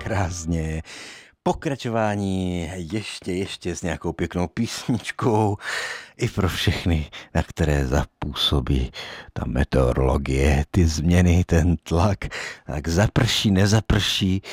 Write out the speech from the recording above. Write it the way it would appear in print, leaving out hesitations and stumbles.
krásně. Pokračování ještě s nějakou pěknou písničkou i pro všechny, na které zapůsobí ta meteorologie, ty změny, ten tlak, tak zaprší, nezaprší.